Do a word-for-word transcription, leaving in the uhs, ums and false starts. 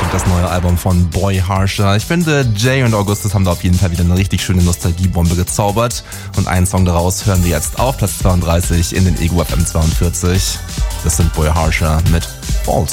das neue Album von Boy Harsher. Ich finde, Jay und Augustus haben da auf jeden Fall wieder eine richtig schöne Nostalgiebombe gezaubert. Und einen Song daraus hören wir jetzt auf Platz zweiunddreißig in den Ego F M zweiundvierzig. Das sind Boy Harsher mit Fault.